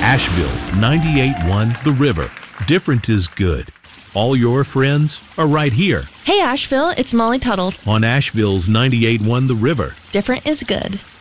Asheville's 98.1 The River. Different is good. All your friends are right here Hey Asheville, it's Molly Tuttle. on Asheville's 98.1 The River. Different is good.